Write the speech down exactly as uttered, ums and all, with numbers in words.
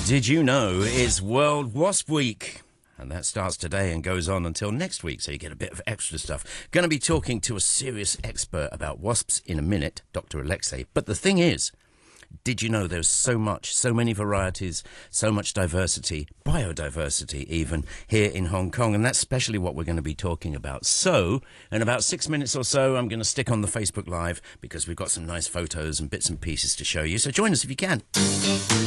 Did you know it's World Wasp Week? And that starts today and goes on until next week, so you get a bit of extra stuff. Going to be talking to a serious expert about wasps in a minute, Doctor Alexei. But the thing is, did you know there's so much, so many varieties, so much diversity, biodiversity even, here in Hong Kong? And that's especially what we're going to be talking about. So, in about six minutes or so, I'm going to stick on the Facebook Live because we've got some nice photos and bits and pieces to show you. So join us if you can.